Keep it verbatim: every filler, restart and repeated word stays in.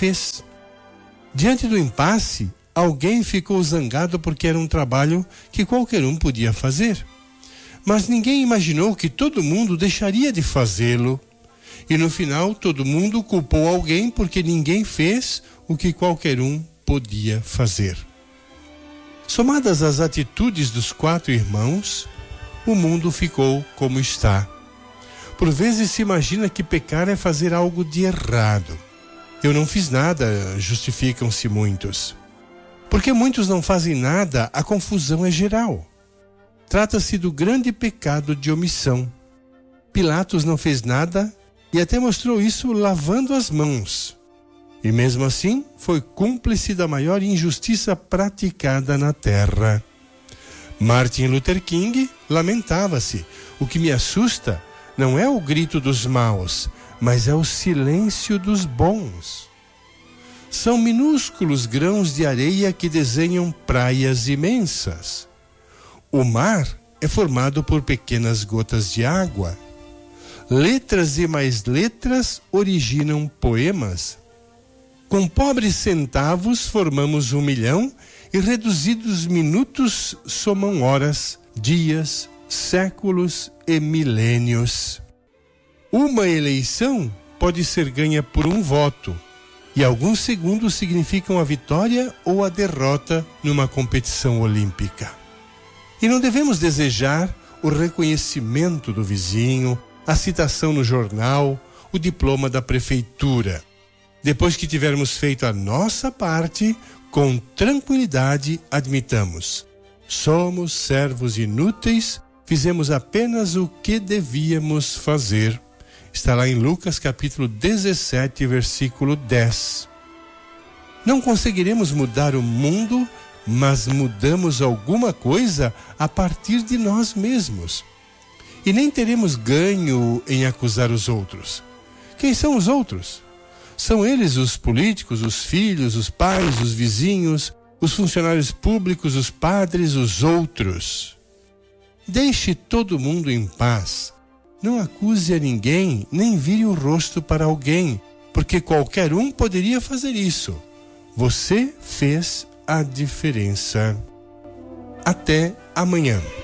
fez. Diante do impasse, alguém ficou zangado porque era um trabalho que qualquer um podia fazer. Mas ninguém imaginou que todo mundo deixaria de fazê-lo. E no final, todo mundo culpou alguém porque ninguém fez o que qualquer um podia fazer. Somadas as atitudes dos quatro irmãos, o mundo ficou como está. Por vezes se imagina que pecar é fazer algo de errado. Eu não fiz nada, justificam-se muitos. Porque muitos não fazem nada, a confusão é geral. Trata-se do grande pecado de omissão. Pilatos não fez nada e até mostrou isso lavando as mãos. E mesmo assim, foi cúmplice da maior injustiça praticada na terra. Martin Luther King lamentava-se: o que me assusta não é o grito dos maus, mas é o silêncio dos bons. São minúsculos grãos de areia que desenham praias imensas. O mar é formado por pequenas gotas de água. Letras e mais letras originam poemas. Com pobres centavos formamos um milhão e reduzidos minutos somam horas, dias, séculos e milênios. Uma eleição pode ser ganha por um voto, e alguns segundos significam a vitória ou a derrota numa competição olímpica. E não devemos desejar o reconhecimento do vizinho, a citação no jornal, o diploma da prefeitura. Depois que tivermos feito a nossa parte, com tranquilidade admitamos: somos servos inúteis, fizemos apenas o que devíamos fazer. Está lá em Lucas capítulo dezessete, versículo dez. Não conseguiremos mudar o mundo, mas mudamos alguma coisa a partir de nós mesmos. E nem teremos ganho em acusar os outros. Quem são os outros? São eles os políticos, os filhos, os pais, os vizinhos, os funcionários públicos, os padres, os outros. Deixe todo mundo em paz. Não acuse a ninguém, nem vire o rosto para alguém, porque qualquer um poderia fazer isso. Você fez a diferença. Até amanhã.